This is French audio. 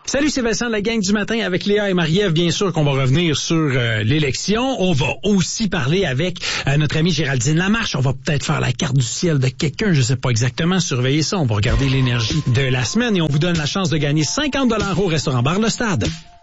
Salut, c'est Vincent de la gang du matin avec Léa et Marie-Ève. Bien sûr qu'on va revenir sur l'élection. On va aussi parler avec notre amie Géraldine Lamarche. On va peut-être faire la carte du ciel de quelqu'un, je sais pas exactement. Surveillez ça. On va regarder l'énergie de la semaine et on vous donne la chance de gagner 50 $ au restaurant Bar Le Stade.